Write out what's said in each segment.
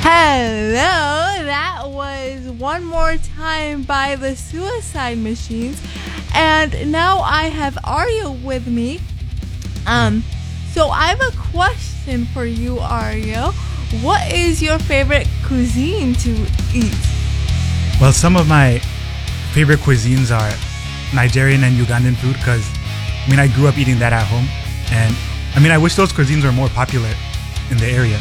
Hello, that was One More Time by the Suicide Machines. And now I have Ario with me. So I have a question for you, Ario. What is your favorite cuisine to eat? Well, some of my favorite cuisines are Nigerian and Ugandan food because, I grew up eating that at home. And, I wish those cuisines were more popular in the area.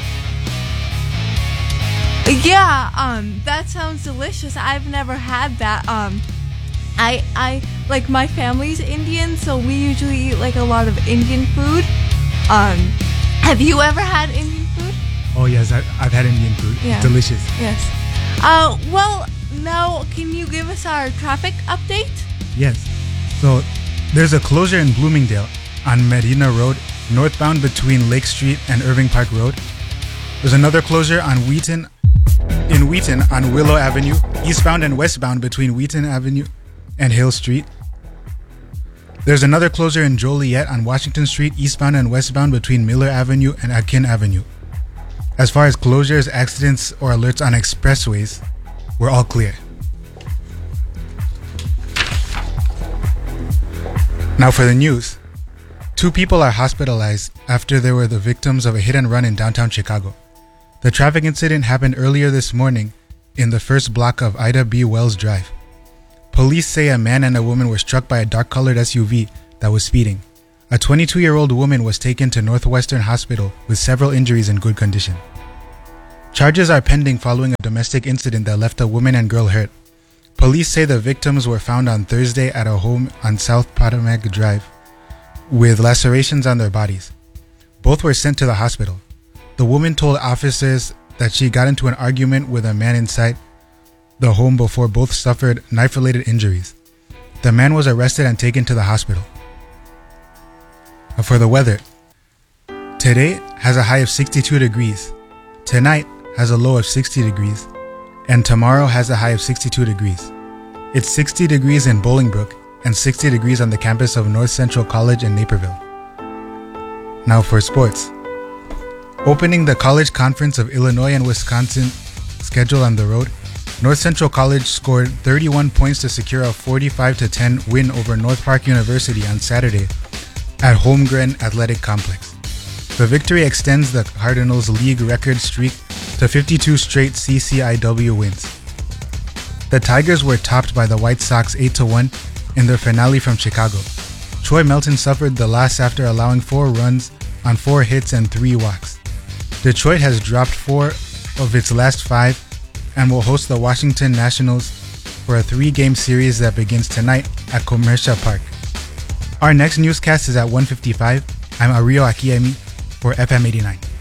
Yeah, that sounds delicious. I've never had that. I like, my family's Indian, so we usually eat like a lot of Indian food. Have you ever had Indian food? Oh yes, I've had Indian food. Yeah. Delicious. Yes. Well, now can you give us our traffic update? Yes. So there's a closure in Bloomingdale on Medina Road, northbound between Lake Street and Irving Park Road. There's another closure on Wheaton on Willow Avenue, eastbound and westbound between Wheaton Avenue and Hill Street. There's another closure in Joliet on Washington Street, eastbound and westbound between Miller Avenue and Akin Avenue. As far as closures, accidents, or alerts on expressways, we're all clear. Now for the news. 2 people are hospitalized after they were the victims of a hit and run in downtown Chicago. The traffic incident happened earlier this morning in the first block of Ida B. Wells Drive. Police say a man and a woman were struck by a dark-colored SUV that was speeding. A 22-year-old woman was taken to Northwestern Hospital with several injuries in good condition. Charges are pending following a domestic incident that left a woman and girl hurt. Police say the victims were found on Thursday at a home on South Potomac Drive with lacerations on their bodies. Both were sent to the hospital. The woman told officers that she got into an argument with a man inside the home before both suffered knife-related injuries. The man was arrested and taken to the hospital. For the weather, today has a high of 62 degrees. Tonight has a low of 60 degrees. And tomorrow has a high of 62 degrees. It's 60 degrees in Bolingbrook and 60 degrees on the campus of North Central College in Naperville. Now for sports. Opening the College Conference of Illinois and Wisconsin schedule on the road, North Central College scored 31 points to secure a 45-10 win over North Park University on Saturday at Holmgren Athletic Complex. The victory extends the Cardinals' league record streak to 52 straight CCIW wins. The Tigers were topped by the White Sox 8-1 in their finale from Chicago. Troy Melton suffered the loss after allowing 4 runs on 4 hits and 3 walks. Detroit has dropped 4 of its last 5 and will host the Washington Nationals for a 3-game series that begins tonight at Commercia Park. Our next newscast is at 1:55. I'm Ario Akiemi for FM 89.